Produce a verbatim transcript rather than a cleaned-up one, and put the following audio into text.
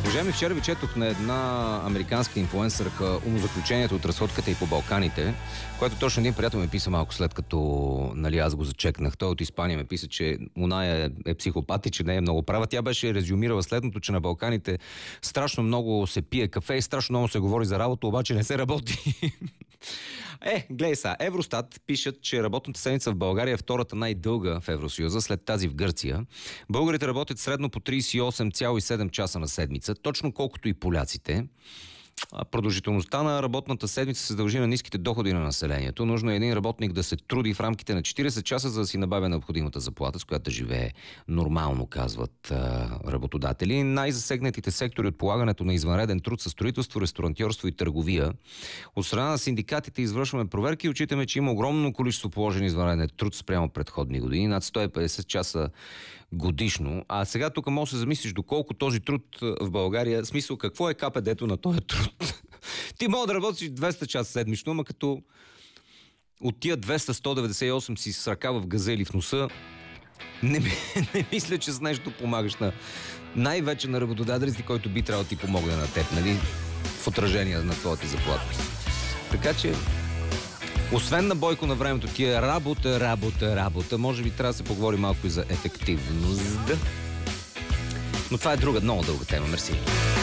Уважаеми, вчера ви четох на една американска инфлуенсърка умозаключението от разходката и по Балканите, което точно един приятел ме писа малко след като, нали, аз го зачекнах. Той от Испания ме писа, че оная е, е психопат и че не е много права. Тя беше резюмирала следното, че на Балканите страшно много се пие кафе и страшно много се говори за работа, обаче не се работи. Е, гледай сега, Евростат пишат, че работната седмица в България е втората най-дълга в Евросъюза, след тази в Гърция. Българите работят средно по трийсет и осем цяло и седем часа на седмица, точно колкото и поляците. Продължителността на работната седмица се дължи на ниските доходи на населението. Нужно е един работник да се труди в рамките на четирийсет часа, за да си набавя необходимата заплата, с която живее нормално, казват а, работодатели. Най-засегнатите сектори от полагането на извънреден труд са строителство, ресторантьорство и търговия. От страна на синдикатите извършваме проверки и отчитаме, че има огромно количество положен извънреден труд спрямо предходни години, над сто и петдесет часа годишно. А сега тук може да се замислиш доколко този труд в България, в смисъл какво е КПД-то на този труд. Ти мога да работиш двеста часа седмично, ама като от тия двеста сто деветдесет и осем си с ръка в газели в носа, не, не мисля, че с нещо помагаш на най-вече на работодателите, който би трябвало да ти помогне на теб, нали? В отражение на твоята заплата. Така че освен на Бойко на времето, ти е работа, работа, работа. Може би трябва да се поговори малко и за ефективност. Но това е друга, много дълга тема. Мерси.